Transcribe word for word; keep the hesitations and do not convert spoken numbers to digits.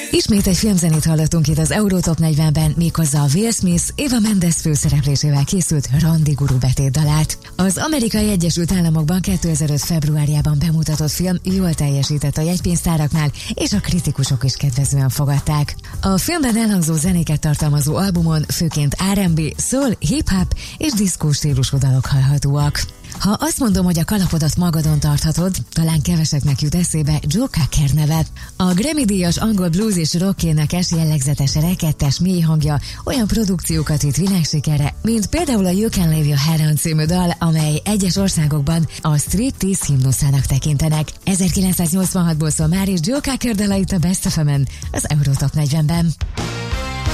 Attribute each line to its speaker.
Speaker 1: Ismét egy filmzenét hallottunk itt az Eurotop negyvenben, méghozzá a Will Smith, Eva Mendes főszereplésével készült Randi Guru betétdalát. Az Amerikai Egyesült Államokban kétezer-öt februárjában bemutatott film jól teljesített a jegypénztáraknál, és a kritikusok is kedvezően fogadták. A filmben elhangzó zenéket tartalmazó albumon főként er end bé, soul, hip-hop és diszkó stílusú dalok hallhatóak. Ha azt mondom, hogy a kalapodat magadon tarthatod, talán keveseknek jut eszébe Joe Cocker neve. A Grammy-díjas angol blues és rock énekes jellegzetes rekettes mély hangja olyan produkciókat vitt világsikerre, mint például a You Can Leave Your Head On című dal, amely egyes országokban a striptease himnuszának tekintenek. ezerkilencszáznyolcvanhatból szól már, és Joe Cocker dala itt a Best ef emen, az Eurotop negyvenben.